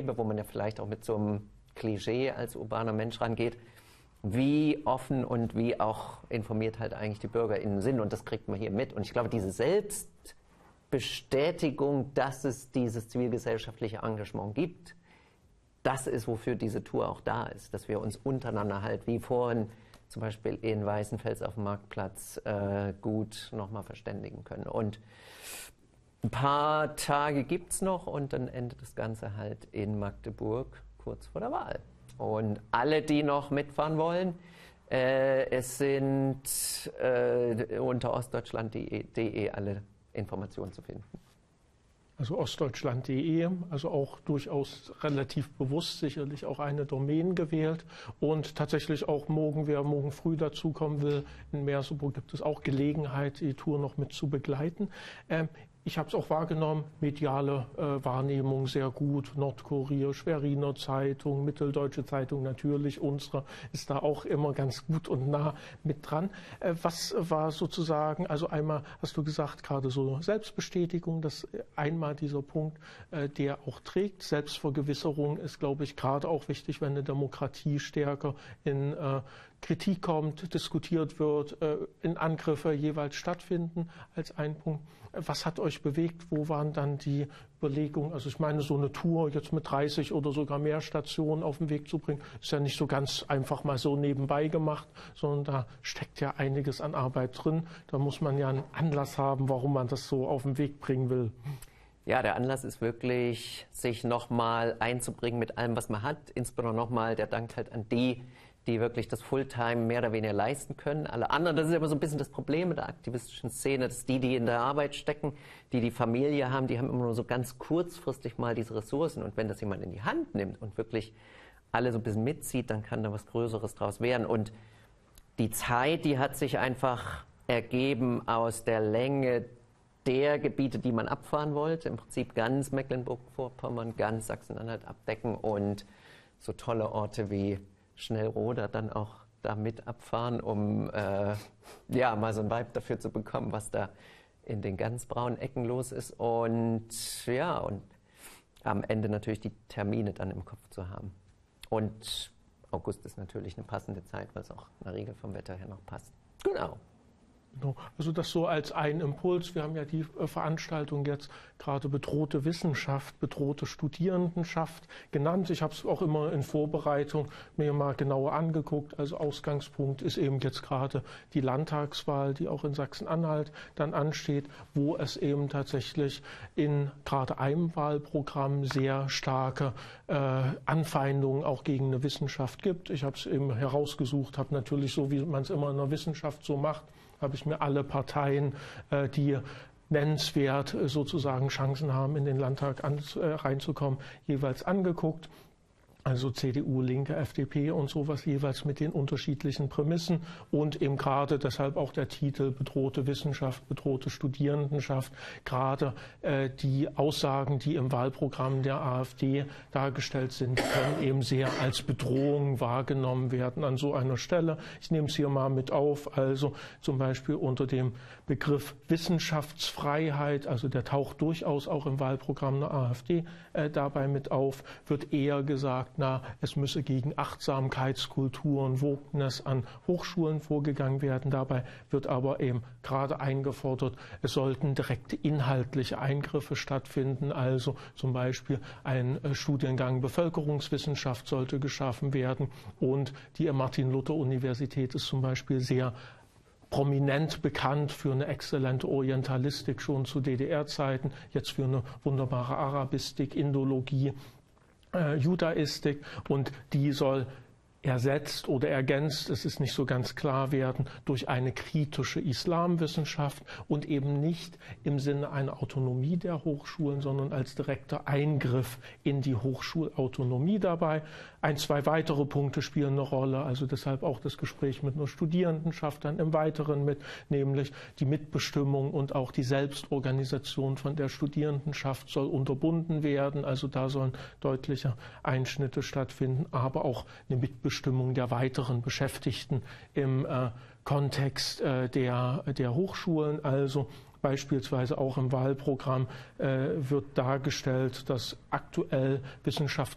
erlebe, wo man ja vielleicht auch mit so einem Klischee als urbaner Mensch rangeht, wie offen und wie auch informiert halt eigentlich die BürgerInnen sind. Und das kriegt man hier mit. Und ich glaube, diese Selbstbestätigung, dass es dieses zivilgesellschaftliche Engagement gibt, das ist, wofür diese Tour auch da ist. Dass wir uns untereinander halt, wie vorhin zum Beispiel in Weißenfels auf dem Marktplatz, gut nochmal verständigen können. Und ein paar Tage gibt es noch und dann endet das Ganze halt in Magdeburg kurz vor der Wahl. Und alle, die noch mitfahren wollen, es sind unter ostdeutschland.de alle Informationen zu finden. Also ostdeutschland.de, also auch durchaus relativ bewusst sicherlich auch eine Domain gewählt und tatsächlich auch morgen, wer morgen früh dazukommen will, in Merseburg gibt es auch Gelegenheit, die Tour noch mit zu begleiten. Ich habe es auch wahrgenommen, mediale Wahrnehmung sehr gut, Nordkurier, Schweriner Zeitung, Mitteldeutsche Zeitung natürlich, unsere ist da auch immer ganz gut und nah mit dran. Was war sozusagen, also einmal hast du gesagt, gerade so Selbstbestätigung, dass einmal dieser Punkt, der auch trägt, Selbstvergewisserung ist, glaube ich, gerade auch wichtig, wenn eine Demokratie stärker in Kritik kommt, diskutiert wird, in Angriffe jeweils stattfinden als ein Punkt. Was hat euch bewegt? Wo waren dann die Überlegungen? Also ich meine, so eine Tour jetzt mit 30 oder sogar mehr Stationen auf den Weg zu bringen, ist ja nicht so ganz einfach mal so nebenbei gemacht, sondern da steckt ja einiges an Arbeit drin. Da muss man ja einen Anlass haben, warum man das so auf den Weg bringen will. Ja, der Anlass ist wirklich, sich nochmal einzubringen mit allem, was man hat. Insbesondere nochmal der Dank halt an die wirklich das Fulltime mehr oder weniger leisten können. Alle anderen, das ist immer so ein bisschen das Problem mit der aktivistischen Szene, dass die in der Arbeit stecken, die Familie haben, die haben immer nur so ganz kurzfristig mal diese Ressourcen. Und wenn das jemand in die Hand nimmt und wirklich alle so ein bisschen mitzieht, dann kann da was Größeres draus werden. Und die Zeit, die hat sich einfach ergeben aus der Länge der Gebiete, die man abfahren wollte. Im Prinzip ganz Mecklenburg-Vorpommern, ganz Sachsen-Anhalt abdecken und so tolle Orte wie Schnellroda dann auch da mit abfahren, um ja, mal so ein Vibe dafür zu bekommen, was da in den ganz braunen Ecken los ist. Und ja, und am Ende natürlich die Termine dann im Kopf zu haben. Und August ist natürlich eine passende Zeit, weil es auch in der Regel vom Wetter her noch passt. Genau. Also das so als ein Impuls. Wir haben ja die Veranstaltung jetzt gerade bedrohte Wissenschaft, bedrohte Studierendenschaft genannt. Ich habe es auch immer in Vorbereitung mir mal genauer angeguckt. Also Ausgangspunkt ist eben jetzt gerade die Landtagswahl, die auch in Sachsen-Anhalt dann ansteht, wo es eben tatsächlich in gerade einem Wahlprogramm sehr starke Anfeindungen auch gegen eine Wissenschaft gibt. Ich habe es eben herausgesucht, habe natürlich so, wie man es immer in der Wissenschaft so macht, habe ich mir alle Parteien, die nennenswert sozusagen Chancen haben, in den Landtag reinzukommen, jeweils angeguckt. Also CDU, Linke, FDP und sowas jeweils mit den unterschiedlichen Prämissen und eben gerade deshalb auch der Titel bedrohte Wissenschaft, bedrohte Studierendenschaft. Gerade die Aussagen, die im Wahlprogramm der AfD dargestellt sind, können eben sehr als Bedrohung wahrgenommen werden an so einer Stelle. Ich nehme es hier mal mit auf, also zum Beispiel unter dem Begriff Wissenschaftsfreiheit, also der taucht durchaus auch im Wahlprogramm der AfD dabei mit auf, wird eher gesagt, es müsse gegen Achtsamkeitskulturen, Wokeness an Hochschulen vorgegangen werden. Dabei wird aber eben gerade eingefordert, es sollten direkte inhaltliche Eingriffe stattfinden. Also zum Beispiel ein Studiengang Bevölkerungswissenschaft sollte geschaffen werden. Und die Martin-Luther-Universität ist zum Beispiel sehr prominent bekannt für eine exzellente Orientalistik schon zu DDR-Zeiten, jetzt für eine wunderbare Arabistik, Indologie, Judaistik, und die soll ersetzt oder ergänzt, es ist nicht so ganz klar werden, durch eine kritische Islamwissenschaft und eben nicht im Sinne einer Autonomie der Hochschulen, sondern als direkter Eingriff in die Hochschulautonomie dabei. Ein, zwei weitere Punkte spielen eine Rolle, also deshalb auch das Gespräch mit einer Studierendenschaft dann im Weiteren mit, nämlich die Mitbestimmung und auch die Selbstorganisation von der Studierendenschaft soll unterbunden werden, also da sollen deutliche Einschnitte stattfinden, aber auch eine Mitbestimmung der weiteren Beschäftigten im Kontext der Hochschulen. Also beispielsweise auch im Wahlprogramm wird dargestellt, dass aktuell Wissenschaft